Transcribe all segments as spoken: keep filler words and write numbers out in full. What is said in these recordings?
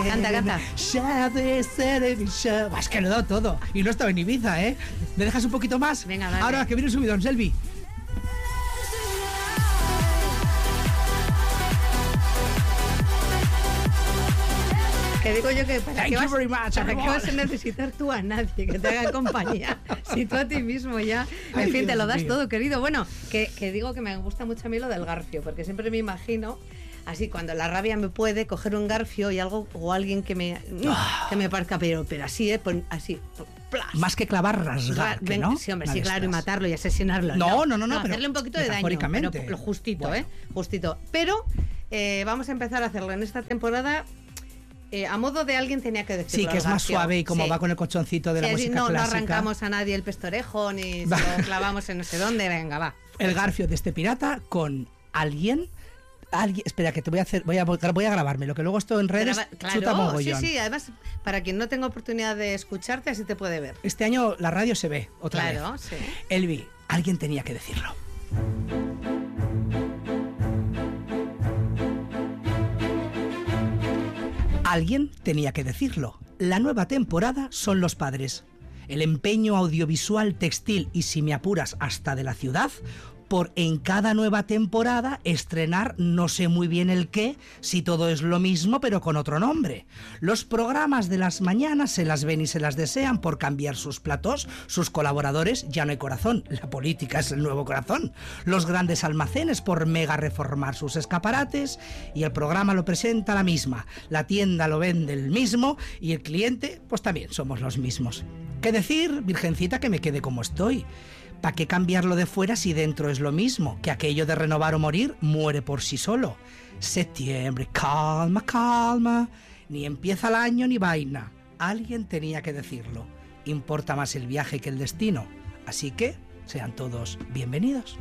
Canta, canta. Es que lo he dado todo. Y no estaba en Ibiza, ¿eh? ¿Me dejas un poquito más? Venga, dale. Ahora que viene el subidón, Selvi. Que digo yo que para, qué Thank you vas, very much, para qué everyone. vas a necesitar tú a nadie que te haga compañía si tú a ti mismo ya, en Ay, fin, te Dios lo das mío. todo, querido. Bueno, que, que digo que me gusta mucho a mí lo del garfio, porque siempre me imagino así, cuando la rabia me puede, coger un garfio y algo o alguien que me Ah. que me parca, pero, pero así, ¿eh? Pon- así, plas. Más que clavar, rasgar, Ra- ¿que ven- ¿no? Sí, hombre, Una sí, de claro, y estas. matarlo y asesinarlo. No, no, no, no, pero hacerle un poquito de daño, metafóricamente. pero lo justito, Bueno. ¿eh? Justito. Pero eh, vamos a empezar a hacerlo en esta temporada eh, a modo de alguien tenía que decirlo. Sí, que al es más garfio. suave y como Sí. va con el colchoncito de la Sí, así música no, no clásica. arrancamos a nadie el pestorejo ni se lo clavamos en no sé dónde. Venga, va. El garfio de este pirata con alguien... Alguien, espera, que te voy a hacer, voy a, voy a grabármelo, que luego esto en redes Graba- chuta Claro, sí, mogollón. sí. Además, para quien no tenga oportunidad de escucharte, así te puede ver. Este año la radio se ve otra Claro, vez. sí. Elvi, alguien tenía que decirlo. Alguien tenía que decirlo. La nueva temporada son los padres. El empeño audiovisual, textil y, si me apuras, hasta de la ciudad, por en cada nueva temporada estrenar no sé muy bien el qué, si todo es lo mismo pero con otro nombre. Los programas de las mañanas se las ven y se las desean por cambiar sus platós, sus colaboradores, ya no hay corazón, la política es el nuevo corazón. Los grandes almacenes por mega reformar sus escaparates y el programa lo presenta la misma, la tienda lo vende el mismo y el cliente pues también somos los mismos. ¿Qué decir, virgencita, que me quede como estoy? ¿Para qué cambiarlo de fuera si dentro es lo mismo? Que aquello de renovar o morir muere por sí solo. Septiembre, calma, calma. Ni empieza el año ni vaina. Alguien tenía que decirlo. Importa más el viaje que el destino. Así que sean todos bienvenidos.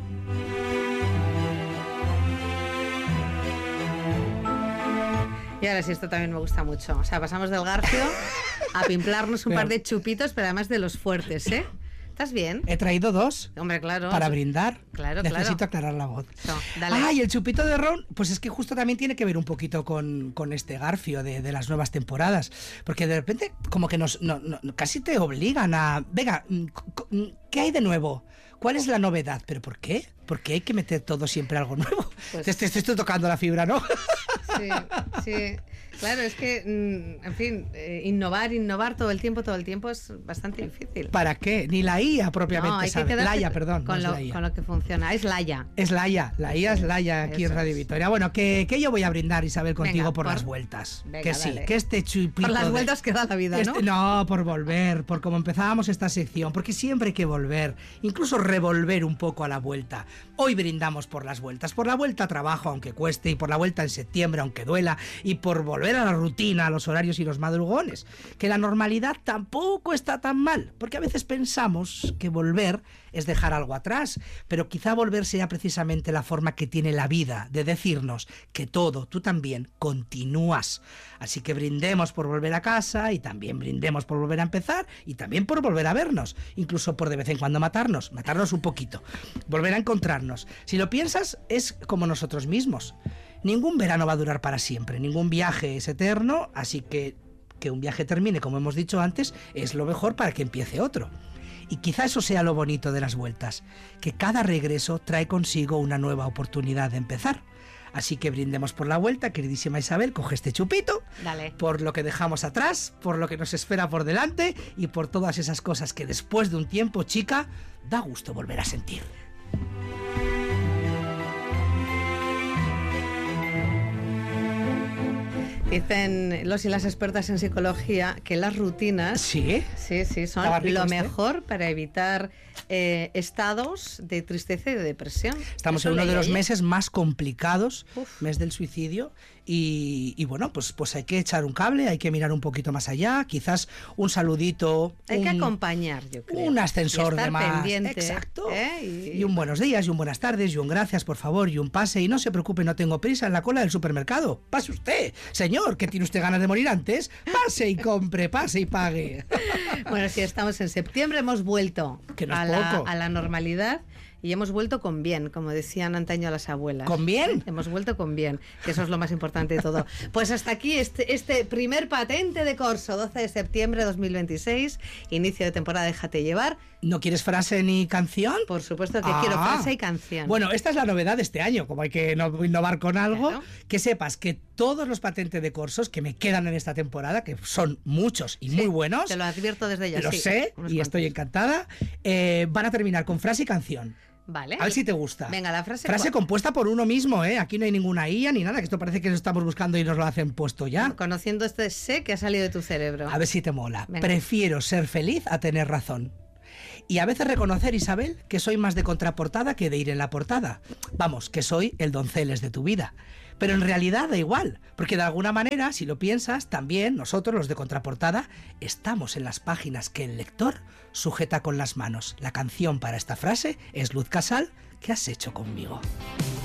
Y ahora sí, esto también me gusta mucho. O sea, pasamos del garfio a pimplarnos un Pero- par de chupitos, pero además de los fuertes, ¿eh? ¿Estás bien? He traído dos Hombre, claro. para brindar. Claro, Necesito claro. aclarar la voz. No, dale. Ah, y el chupito de ron, pues es que justo también tiene que ver un poquito con, con este garfio de, de las nuevas temporadas. Porque de repente, como que nos no, no, casi te obligan a. Venga, mm, c- c- ¿qué hay de nuevo? ¿Cuál es la novedad? ¿Pero por qué? ¿Por qué hay que meter todo siempre algo nuevo? Pues- te, te- te estoy tocando la fibra, ¿no? Sí, sí. Claro, es que, mm, en fin, eh, innovar, innovar todo el tiempo, todo el tiempo es bastante difícil. ¿Para qué? Ni la I A propiamente No, hay que sabe. quedarse La I A, perdón. con, no es lo, la I A. con lo que funciona. Es la I A. Es la I A, la I A es la I A aquí Eso en Radio es. Victoria. Bueno, que, que yo voy a brindar, Isabel, contigo Venga, por, por- las vueltas. Venga, que sí, dale. que este chupito. Por las de- vueltas que da la vida, ¿no? Este- no, por volver, por cómo empezábamos esta sección, porque siempre hay que volver, incluso revolver un poco a la vuelta. Hoy brindamos por las vueltas, por la vuelta a trabajo, aunque cueste, y por la vuelta en septiembre, aunque duela, y por volver a la rutina, a los horarios y los madrugones. Que la normalidad tampoco está tan mal, porque a veces pensamos que volver es dejar algo atrás, pero quizá volver sea precisamente la forma que tiene la vida de decirnos que todo, tú también, continúas. Así que brindemos por volver a casa y también brindemos por volver a empezar y también por volver a vernos, incluso por de vez en cuando matarnos, matarnos un poquito, volver a encontrarnos. Si lo piensas, es como nosotros mismos. Ningún verano va a durar para siempre, ningún viaje es eterno, así que que un viaje termine, como hemos dicho antes, es lo mejor para que empiece otro. Y quizá eso sea lo bonito de las vueltas, que cada regreso trae consigo una nueva oportunidad de empezar. Así que brindemos por la vuelta, queridísima Isabel, coge este chupito, Dale. por lo que dejamos atrás, por lo que nos espera por delante y por todas esas cosas que después de un tiempo, chica, da gusto volver a sentir. Dicen los y las expertas en psicología que las rutinas ¿Sí? sí, sí, son Estaba rico lo este. mejor para evitar eh, estados de tristeza y de depresión. Estamos Eso en uno de leí los ayer. meses más complicados, Uf. mes del suicidio, y, y bueno, pues, pues hay que echar un cable, hay que mirar un poquito más allá, quizás un saludito, Hay un, que acompañar, yo creo. un ascensor Y estar de más, pendiente, exacto, ¿eh? y... un buenos días, y un buenas tardes, y un gracias, por favor, y un pase, y no se preocupe, no tengo prisa en la cola del supermercado, pase usted, señor, que tiene usted ganas de morir antes, pase y compre, pase y pague. Bueno, sí, estamos en septiembre, hemos vuelto Que no es a, la, poco. a la normalidad y hemos vuelto con bien, como decían antaño las abuelas. ¿Con bien? Hemos vuelto con bien, que eso es lo más importante de todo. Pues hasta aquí este, este primer patente de corso, doce de septiembre de dos mil veintiséis, inicio de temporada Déjate llevar. ¿No quieres frase ni canción? Por supuesto que Ah. quiero frase y canción. Bueno, esta es la novedad de este año, como hay que no- innovar con algo, Claro. que sepas que todos los patentes de corsos que me quedan en esta temporada, que son muchos y Sí, muy buenos, te lo advierto desde ya. lo sí, sé unos y cuantos. estoy encantada, eh, van a terminar con frase y canción. Vale. A ver si te gusta. Venga, la frase. Frase ¿cuál? compuesta por uno mismo, ¿eh? Aquí no hay ninguna I A ni nada, que esto parece que lo estamos buscando y nos lo hacen puesto ya. Conociendo este sé que ha salido de tu cerebro. A ver si te mola. Venga. Prefiero ser feliz a tener razón. Y a veces reconocer, Isabel, que soy más de contraportada que de ir en la portada. Vamos, que soy el Donceles de tu vida. Pero en realidad da igual, porque de alguna manera, si lo piensas, también nosotros, los de contraportada, estamos en las páginas que el lector sujeta con las manos. La canción para esta frase es Luz Casal, ¿qué has hecho conmigo?